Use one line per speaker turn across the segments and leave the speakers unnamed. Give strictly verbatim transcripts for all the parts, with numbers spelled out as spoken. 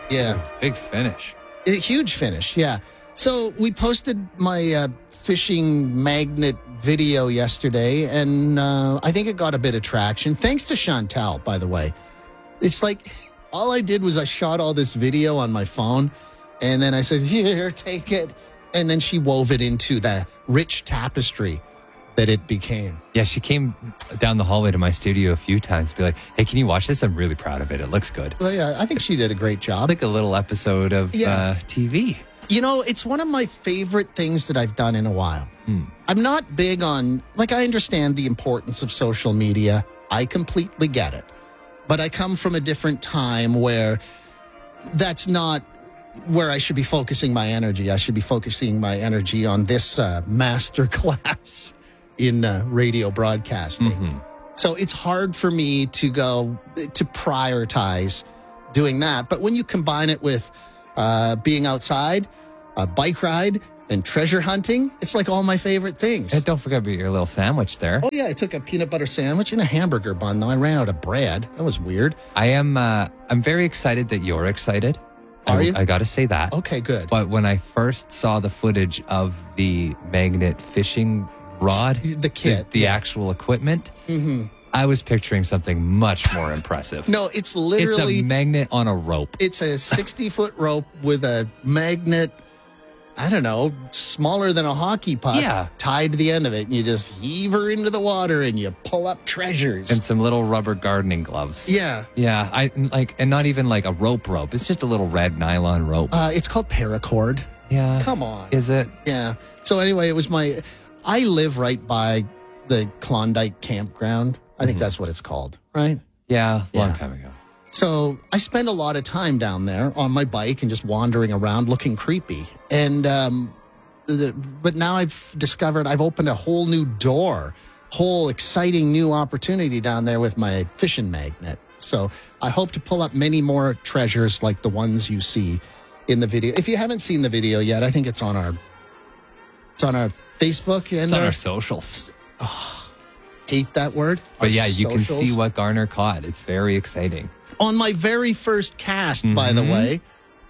Yeah.
Big finish.
A huge finish, yeah. So we posted my uh, fishing magnet video yesterday, and uh, I think it got a bit of traction. Thanks to Chantel, by the way. It's like all I did was I shot all this video on my phone, and then I said, here, take it. And then she wove it into the rich tapestry that it became.
Yeah, she came down the hallway to my studio a few times to be like, hey, can you watch this? I'm really proud of it. It looks good.
Well, yeah, I think she did a great job.
Like a little episode of
Yeah.
uh, T V.
You know, it's one of my favorite things that I've done in a while.
Hmm.
I'm not big on, like, I understand the importance of social media. I completely get it. But I come from a different time where that's not where I should be focusing my energy. I should be focusing my energy on this uh, master class in uh, radio broadcasting.
Mm-hmm.
So it's hard for me to go to prioritize doing that. But when you combine it with uh, being outside, a bike ride, and treasure hunting, it's like all my favorite things.
And don't forget about your little sandwich there.
Oh, yeah, I took a peanut butter sandwich and a hamburger bun, though. I ran out of bread. That was weird.
I am uh, I'm very excited that you're excited.
Are
I,
you?
I got to say that.
Okay, good.
But when I first saw the footage of the magnet fishing rod,
The kit,
the, the
yeah.
actual equipment,
Mm-hmm.
I was picturing something much more impressive.
No, it's
It's
literally...
a magnet on a rope.
It's a sixty-foot rope with a magnet, I don't know, smaller than a hockey puck,
Yeah.
tied to the end of it. And you just heave her into the water and you pull up treasures.
And some little rubber gardening gloves.
yeah.
Yeah, I like, and not even like a rope rope. It's just a little red nylon rope.
Uh, it's called paracord.
yeah.
Come on.
Is it?
Yeah. So anyway, it was my... I live right by the Klondike campground. I think that's what it's called, right?
Yeah, long
Yeah.
time ago.
So I spend a lot of time down there on my bike and just wandering around looking creepy. And, um, the, but now I've discovered I've opened a whole new door, whole exciting new opportunity down there with my fishing magnet. So I hope to pull up many more treasures like the ones you see in the video. If you haven't seen the video yet, I think it's on our, it's on our Facebook and
It's on
our,
our socials.
hate that word.
But
our
yeah, you can
socials.
see what Garner caught. It's very exciting.
On my very first cast, by the
Mhm.
way,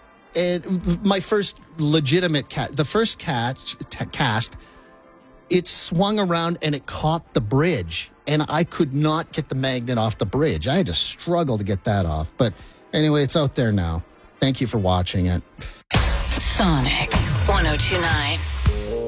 and my first legitimate cast, the first catch, t- cast, it swung around and it caught the bridge, and I could not get the magnet off the bridge. I had to struggle to get that off. But anyway, it's out there now. Thank you for watching it.
Sonic one oh two nine.